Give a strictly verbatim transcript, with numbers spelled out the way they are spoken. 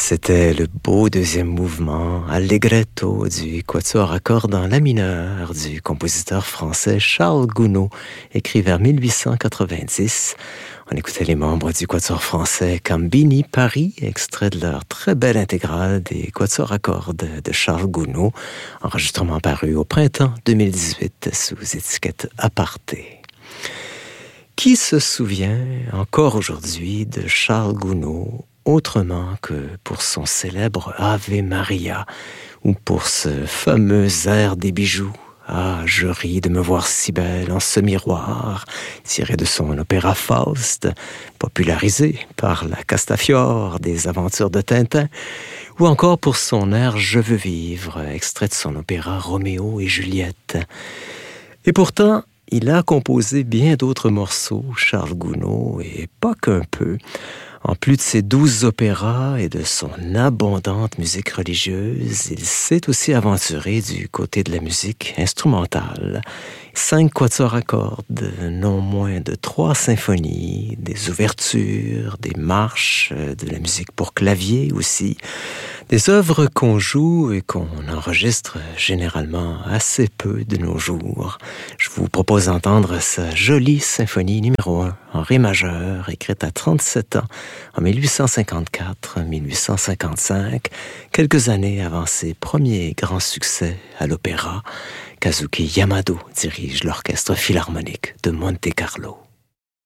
C'était le beau deuxième mouvement, Allegretto, du quatuor à cordes en la mineur du compositeur français Charles Gounod, écrit vers mille huit cent quatre-vingt-dix. On écoutait les membres du quatuor français Cambini Paris, extrait de leur très belle intégrale des quatuors à cordes de Charles Gounod, enregistrement paru au printemps deux mille dix-huit sous étiquette Aparté. Qui se souvient encore aujourd'hui de Charles Gounod autrement que pour son célèbre Ave Maria ou pour ce fameux air des bijoux? Ah, je ris de me voir si belle en ce miroir, tiré de son opéra Faust, popularisé par la Castafiore des aventures de Tintin, ou encore pour son air Je veux vivre, extrait de son opéra Roméo et Juliette. Et pourtant, il a composé bien d'autres morceaux, Charles Gounod, et pas qu'un peu. En plus de ses douze opéras et de son abondante musique religieuse, il s'est aussi aventuré du côté de la musique instrumentale. Cinq quatuors à cordes, non moins de trois symphonies, des ouvertures, des marches, de la musique pour clavier aussi, des œuvres qu'on joue et qu'on enregistre généralement assez peu de nos jours. Je vous propose d'entendre sa jolie symphonie numéro un en ré majeur, écrite à trente-sept ans, en mille huit cent cinquante-quatre à mille huit cent cinquante-cinq, quelques années avant ses premiers grands succès à l'opéra. Kazuki Yamado dirige l'orchestre philharmonique de Monte-Carlo.